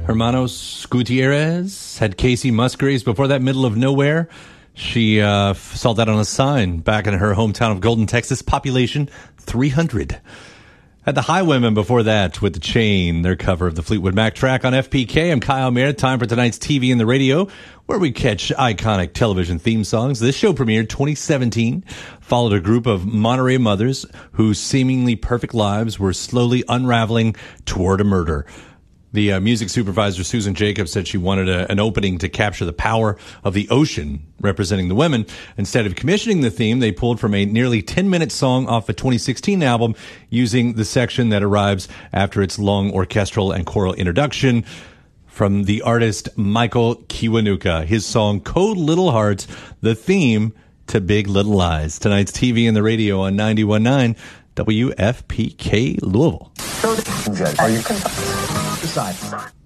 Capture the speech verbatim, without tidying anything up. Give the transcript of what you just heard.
Hermanos Gutierrez had Casey Musgraves. Before that, Middle of Nowhere. She uh, saw that on a sign back in her hometown of Golden, Texas. Population three hundred. Had the Highwaymen before that with The Chain, their cover of the Fleetwood Mac track on F P K. I'm Kyle Merritt. Time for tonight's T V and the Radio, where we catch iconic television theme songs. This show premiered twenty seventeen, followed a group of Monterey mothers whose seemingly perfect lives were slowly unraveling toward a murder. The uh, music supervisor, Susan Jacobs, said she wanted a, an opening to capture the power of the ocean representing the women. Instead of commissioning the theme, they pulled from a nearly ten-minute song off a twenty sixteen album using the section that arrives after its long orchestral and choral introduction from the artist Michael Kiwanuka. His song, Cold Little Hearts, the theme to Big Little Lies. Tonight's T V and the Radio on ninety-one point nine W F P K Louisville. Are you... Decide.